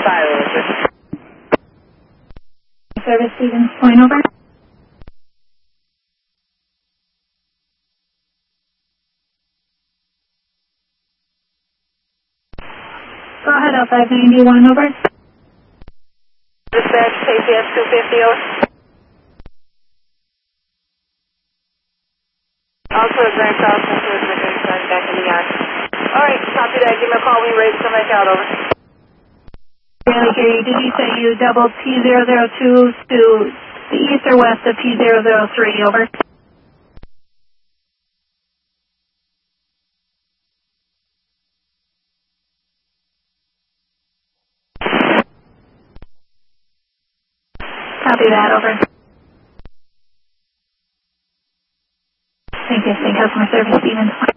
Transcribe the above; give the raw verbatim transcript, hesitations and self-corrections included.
Silence. Service Stevens Point, over. Go ahead, L five ninety-one, over. Dispatch, K P S two fifty, over. Also, Grand South, Central, Midway, back in the yard. Alright, copy that. Give me a call when you're ready to come back out, over. Barely hear you. Did you say you doubled P zero zero two to the east or west of P zero zero three, over? Copy that, over. Thank you. Thank customer service, Stevens.